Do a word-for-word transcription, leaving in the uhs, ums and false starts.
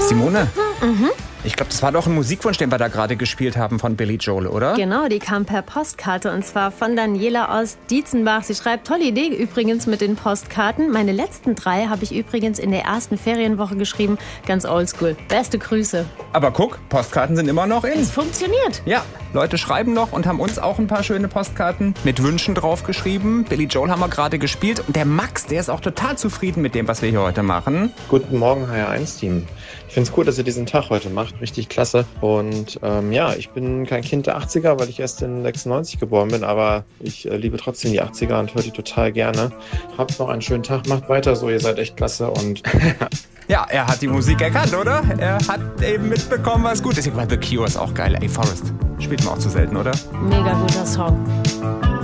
Simone, Mhm. ich glaube, das war doch ein Musikwunsch, den wir da gerade gespielt haben von Billy Joel, oder? Genau, die kam per Postkarte und zwar von Daniela aus Dietzenbach. Sie schreibt, tolle Idee übrigens mit den Postkarten. Meine letzten drei habe ich übrigens in der ersten Ferienwoche geschrieben. Ganz oldschool. Beste Grüße. Aber guck, Postkarten sind immer noch in. Es funktioniert. Ja, Leute schreiben noch und haben uns auch ein paar schöne Postkarten mit Wünschen drauf geschrieben. Billy Joel haben wir gerade gespielt und der Max, der ist auch total zufrieden mit dem, was wir hier heute machen. Guten Morgen, H R eins Team. Ich finde es cool, dass ihr diesen Tag heute macht. Richtig klasse. Und ähm, ja, ich bin kein Kind der achtziger, weil ich erst in sechsundneunzig geboren bin, aber ich äh, liebe trotzdem die achtziger und höre die total gerne. Habt noch einen schönen Tag, macht weiter so, ihr seid echt klasse und Ja, er hat die Musik erkannt, oder? Er hat eben mitbekommen, was gut ist. Ich meine, The Cure ist auch geil. Ey, Forrest, spielt man auch zu selten, oder? Mega guter Song.